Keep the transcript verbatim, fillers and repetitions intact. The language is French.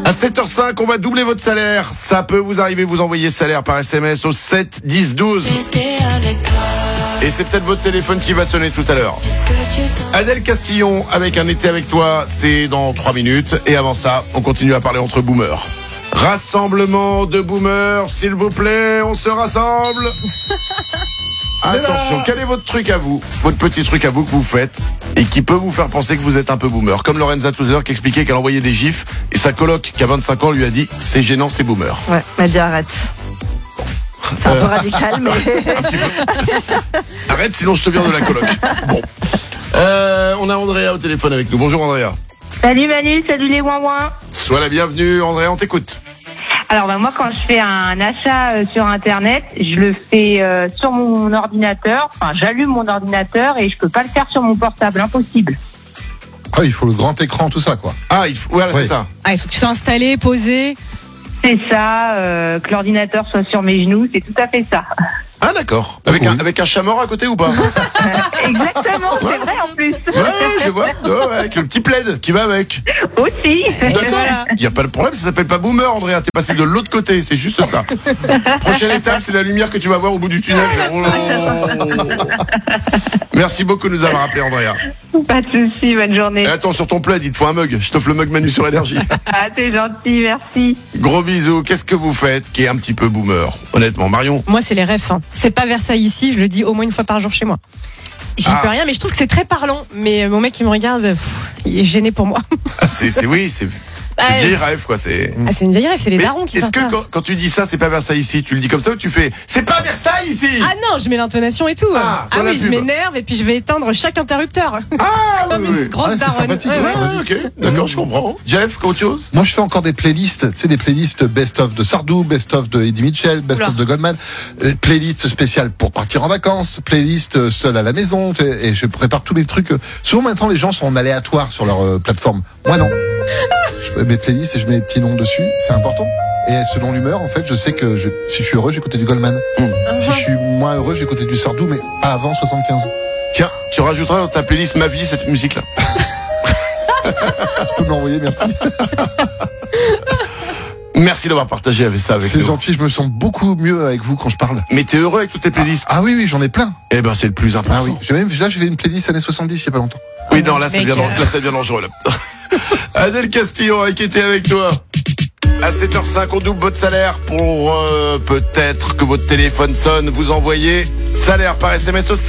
À sept heures cinq, on va doubler votre salaire. Ça peut vous arriver, vous envoyez salaire par S M S au sept dix douze. Et c'est peut-être votre téléphone qui va sonner tout à l'heure. Adèle Castillon avec un été avec toi, c'est dans trois minutes. Et avant ça, on continue à parler entre boomers. Rassemblement de boomers, s'il vous plaît, on se rassemble. Attention, quel est votre truc à vous, votre petit truc à vous que vous faites et qui peut vous faire penser que vous êtes un peu boomer? Comme Lorenza tout à l'heure qui expliquait qu'elle envoyait des gifs et sa coloc qui a vingt-cinq ans lui a dit c'est gênant, c'est boomer. Ouais, m'a dit arrête. C'est un peu radical, mais... Un petit peu. Arrête, sinon je te vire de la coloc. Bon. Euh, on a Andrea au téléphone avec nous. Bonjour Andrea. Salut Manu, salut les ouin-ouin. Sois la bienvenue Andrea, on t'écoute. Alors bah, moi quand je fais un achat euh, sur internet, je le fais euh, sur mon ordinateur, enfin j'allume mon ordinateur et je peux pas le faire sur mon portable, impossible. Ah, il faut le grand écran, tout ça, quoi. Ah, il faut, voilà, Oui. c'est ça. Ah, il faut que tu sois installé, posé. C'est ça, euh, que l'ordinateur soit sur mes genoux, c'est tout à fait ça. Ah d'accord. Avec Oui. un avec un chat mort à côté ou pas? Euh, exactement, c'est vrai en plus. Ouais, ouais, je vois. Ouais, ouais, avec le petit plaid qui va avec. Aussi. D'accord. Il y a pas de problème, ça s'appelle pas boomer Andrea, t'es passé de l'autre côté, c'est juste ça. Prochaine étape, c'est la lumière que tu vas voir au bout du tunnel. Oh. Merci beaucoup de nous avoir appelé Andrea. Pas de soucis, bonne journée. Et attends, sur ton plaid, il te faut un mug. Je t'offre le mug Manu sur Énergie. Ah c'est gentil, merci. Gros bisous. Qu'est-ce que vous faites qui est un petit peu boomer? Honnêtement, Marion. Moi, c'est les refs. Hein. C'est pas Versailles ici, je le dis au moins une fois par jour chez moi. J'y Ah. peux rien, mais je trouve que c'est très parlant. Mais mon mec qui me regarde, pff, il est gêné pour moi. Ah, c'est, c'est oui, c'est, c'est Ouais, vieille c'est- rêve quoi. C'est. Ah, c'est une vieille rêve, c'est les Mais darons qui est-ce sortent que ça. quand, quand tu dis ça, c'est pas Versailles ici, tu le dis comme ça ou tu fais c'est pas Versailles ici? Ah non, je mets l'intonation et tout. Ah, comme la oui, je pub. m'énerve et puis je vais éteindre chaque interrupteur. Ah, Comme oui, une oui. grosse Ah, c'est daronne. sympathique, Ouais, ça. ouais. Ouais, ok, d'accord, je comprends. Jeff, autre chose? Moi, je fais encore des playlists, tu sais, des playlists best-of de Sardou, best-of de Eddie Mitchell, best-of Oula. de Goldman, euh, playlists spéciales pour partir en vacances, playlists seul à la maison, tu sais, et je prépare tous mes trucs. Souvent, maintenant, les gens sont en aléatoire sur leur euh, plateforme. Moi, non. Je mets mes playlists et je mets les petits noms dessus, c'est important. Et selon l'humeur, en fait, je sais que je, si je suis heureux, j'écoute du Goldman. Mmh. Si je suis moins heureux, j'écoute du Sardou, mais pas avant soixante-quinze. Tiens, tu rajouteras dans ta playlist Ma vie cette musique là. Tu peux me l'envoyer, merci. Merci d'avoir partagé avec ça avec C'est nous. gentil, je me sens beaucoup mieux avec vous quand je parle. Mais t'es heureux avec toutes tes playlists? Ah oui, oui, j'en ai plein. Eh ben c'est le plus important. Ah oui, j'ai même, là, je vais une playlist années soixante-dix il y a pas longtemps. Oui, non, là, ça Mec, devient, euh. là, ça devient dangereux, là. Adèle Castillon, qui était avec toi. À sept heures cinq, on double votre salaire pour euh, peut-être que votre téléphone sonne. Vous envoyez salaire par S M S au